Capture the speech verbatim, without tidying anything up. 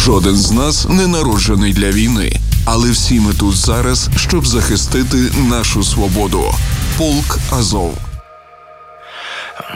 Жоден з нас не народжений для війни, але всі ми тут зараз, щоб захистити нашу свободу. Полк Азов.